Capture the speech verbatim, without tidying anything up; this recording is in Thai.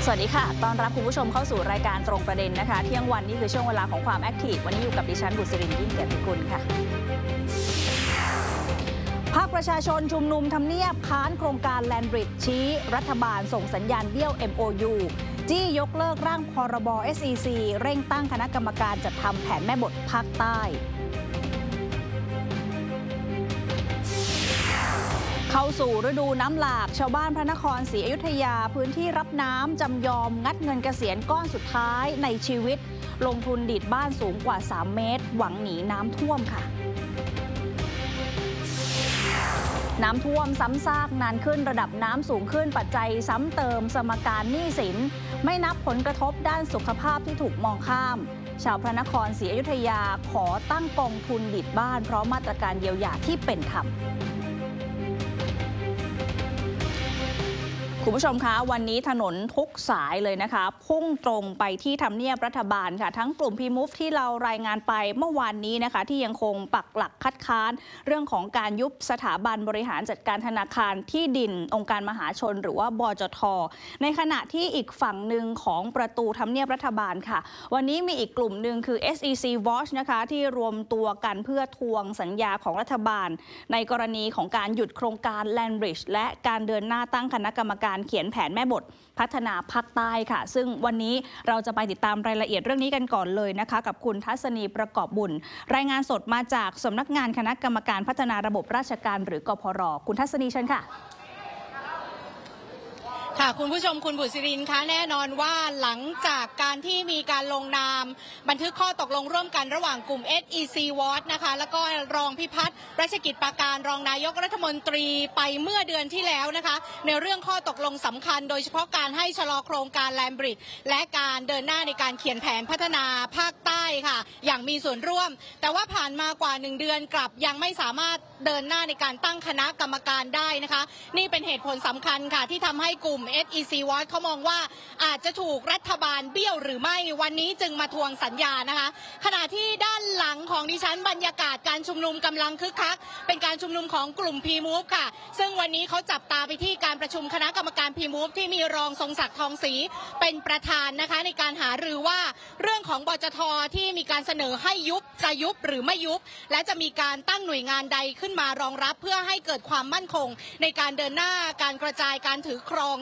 วัสดีค่ะต้อนรับคุณผู้ชมเข้าสู่รายการตรงประเด็นนะคะเที่ยงวันนี้คือช่วงเวลาของความแอคทีฟวันนี้อยู่กับดิฉันบุษรินทร์ยิ่งเกียรติกุลค่ะภาคประชาชนชุมนุมทำเนียบค้านโครงการแลนด์บริดจ์ชี้รัฐบาลส่งสัญญาณเบี้ยว เอ็ม โอ ยู จี้ยกเลิกร่างพรบ เอส อี ซี เร่งตั้งคณะกรรมการจัดทำแผนแม่บทภาคใต้เข้าสู่ฤดูน้ำหลากชาวบ้านพระนครศรีอยุธยาพื้นที่รับน้ำจำยอมงัดเงินเกษียณก้อนสุดท้ายในชีวิตลงทุนดีดบ้านสูงกว่าสามเมตรหวังหนีน้ำท่วมค่ะน้ำท่วมซ้ำซากนานขึ้นระดับน้ำสูงขึ้นปัจจัยซ้ำเติมสมการหนี้สินไม่นับผลกระทบด้านสุขภาพที่ถูกมองข้ามชาวพระนครศรีอยุธยาขอตั้งกองทุนดีดบ้านเพราะมาตรการเยียวยาที่เป็นธรรมคุณผู้ชมคะวันนี้ถนนทุกสายเลยนะคะพุ่งตรงไปที่ทำเนียบรัฐบาลค่ะทั้งกลุ่มพีมูฟที่เรารายงานไปเมื่อวานนี้นะคะที่ยังคงปักหลักคัดค้านเรื่องของการยุบสถาบันบริหารจัดการธนาคารที่ดินองค์การมหาชนหรือว่าบจท.ในขณะที่อีกฝั่งหนึ่งของประตูทำเนียบรัฐบาลค่ะวันนี้มีอีกกลุ่มหนึ่งคือ เอส อี ซี Watch นะคะที่รวมตัวกันเพื่อทวงสัญญาของรัฐบาลในกรณีของการหยุดโครงการ Land Bridge และการเดินหน้าตั้งคณะกรรมการเขียนแผนแม่บทพัฒนาภาคใต้ค่ะซึ่งวันนี้เราจะไปติดตามรายละเอียดเรื่องนี้กันก่อนเลยนะคะกับคุณทัศนีประกอบบุญรายงานสดมาจากสำนักงานคณะกรรมการพัฒนาระบบราชการหรือกพร.คุณทัศนีเชิญค่ะค่ะคุณผู้ชมคุณบุษรินทร์คะแน่นอนว่าหลังจากการที่มีการลงนามบันทึกข้อตกลงร่วมกันระหว่างกลุ่ม เอส อี ซี Watch นะคะแล้วก็รองพิพัฒน์รัชกิจปาการรองนายกรัฐมนตรีไปเมื่อเดือนที่แล้วนะคะในเรื่องข้อตกลงสำคัญโดยเฉพาะการให้ชะลอโครงการแลนด์บริดจ์และการเดินหน้าในการเขียนแผนพัฒนาภาคใต้ค่ะอย่างมีส่วนร่วมแต่ว่าผ่านมากว่าหนึ่งเดือนกลับยังไม่สามารถเดินหน้าในการตั้งคณะกรรมการได้นะคะนี่เป็นเหตุผลสำคัญค่ะที่ทำให้กลุ่ม เอส อี ซี Watch เขามองว่าอาจจะถูกรัฐบาลเบี้ยวหรือไม่วันนี้จึงมาทวงสัญญานะคะขณะที่ด้านหลังของดิฉันบรรยากาศการชุมนุมกำลังคึกคักเป็นการชุมนุมของกลุ่ม พี มูฟ ค่ะซึ่งวันนี้เขาจับตาไปที่การประชุมคณะกรรมการ พี มูฟ ที่มีรองทรงศักดิ์ทองศรีเป็นประธานนะคะในการหารือว่าเรื่องของบจท.ที่มีการเสนอให้ยุบจะยุบหรือไม่ยุบและจะมีการตั้งหน่วยงานใดขึ้นมารองรับเพื่อให้เกิดความมั่นคงในการเดินหน้าการกระจายการถือครอง